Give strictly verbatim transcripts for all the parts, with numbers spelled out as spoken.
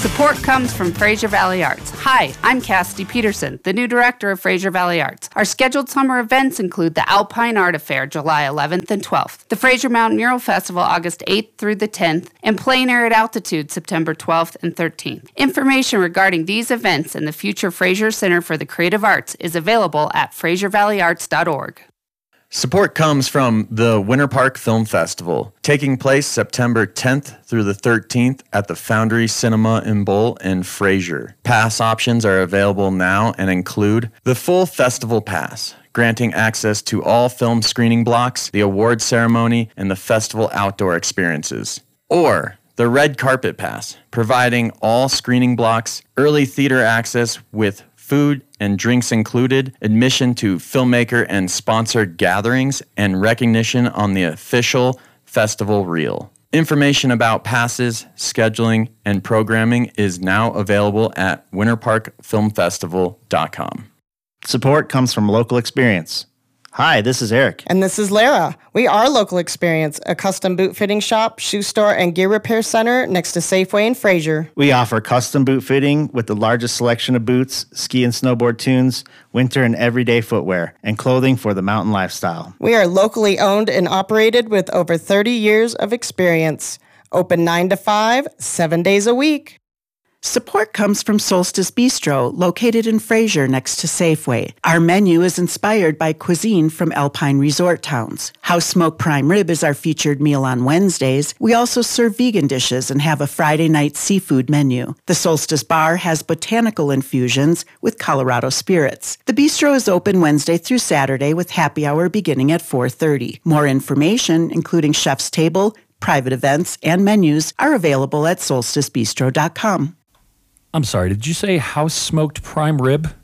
Support comes from Fraser Valley Arts. Hi, I'm Cassidy Peterson, the new director of Fraser Valley Arts. Our scheduled summer events include the Alpine Art Affair, July eleventh and twelfth, the Fraser Mountain Mural Festival, August eighth through the tenth, and Plein Air at Altitude, September twelfth and thirteenth. Information regarding these events and the future Fraser Center for the Creative Arts is available at fraser valley arts dot org. Support comes from the Winter Park Film Festival, taking place September tenth through the thirteenth at the Foundry Cinema in Bull in Fraser. Pass options are available now and include the full festival pass, granting access to all film screening blocks, the award ceremony, and the festival outdoor experiences. Or the Red Carpet Pass, providing all screening blocks, early theater access with food and drinks included, admission to filmmaker and sponsored gatherings, and recognition on the official festival reel. Information about passes, scheduling, and programming is now available at winter park film festival dot com. Support comes from Local Experience. Hi, this is Eric. And this is Lara. We are Local Experience, a custom boot fitting shop, shoe store, and gear repair center next to Safeway in Fraser. We offer custom boot fitting with the largest selection of boots, ski and snowboard tunes, winter and everyday footwear, and clothing for the mountain lifestyle. We are locally owned and operated with over thirty years of experience. Open nine to five, seven days a week. Support comes from Solstice Bistro, located in Fraser next to Safeway. Our menu is inspired by cuisine from Alpine resort towns. House Smoked Prime Rib is our featured meal on Wednesdays. We also serve vegan dishes and have a Friday night seafood menu. The Solstice Bar has botanical infusions with Colorado spirits. The bistro is open Wednesday through Saturday with happy hour beginning at four thirty. More information, including chef's table, private events, and menus, are available at solstice bistro dot com. I'm sorry, did you say house smoked prime rib?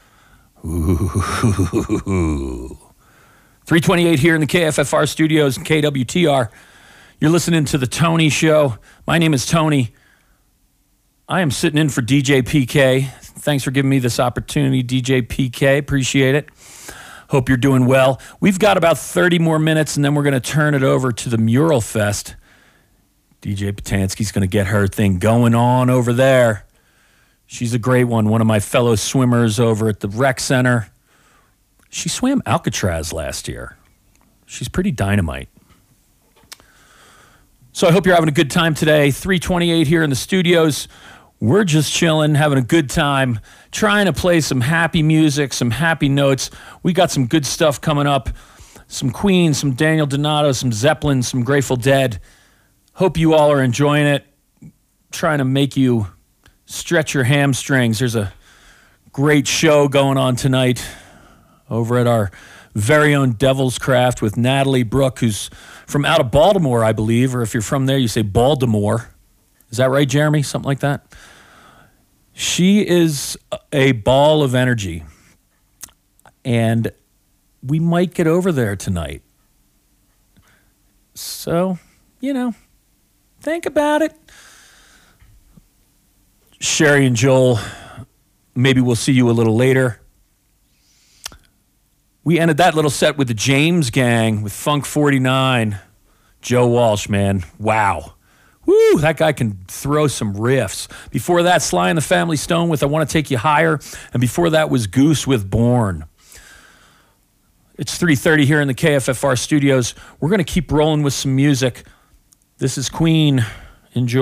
Ooh. three twenty-eight here in the K F F R studios and K W T R. You're listening to The Tony Show. My name is Tony. I am sitting in for D J P K. Thanks for giving me this opportunity, D J P K. Appreciate it. Hope you're doing well. We've got about thirty more minutes, and then we're going to turn it over to the Mural Fest. D J Patansky's going to get her thing going on over there. She's a great one, one of my fellow swimmers over at the rec center. She swam Alcatraz last year. She's pretty dynamite. So I hope you're having a good time today. three twenty-eight here in the studios. We're just chilling, having a good time, trying to play some happy music, some happy notes. We got some good stuff coming up. Some Queen, some Daniel Donato, some Zeppelin, some Grateful Dead. Hope you all are enjoying it. Trying to make you stretch your hamstrings. There's a great show going on tonight over at our very own Devil's Craft with Natalie Brooke, who's from out of Baltimore, I believe, or if you're from there, you say Baltimore. Is that right, Jeremy? Something like that? She is a ball of energy, and we might get over there tonight. So, you know, think about it. Sherry and Joel, maybe we'll see you a little later. We ended that little set with the James Gang with Funk forty-nine. Joe Walsh, man. Wow. Woo, that guy can throw some riffs. Before that, Sly and the Family Stone with I Want to Take You Higher. And before that was Goose with Born. It's three thirty here in the K F F R studios. We're going to keep rolling with some music. This is Queen. Enjoy.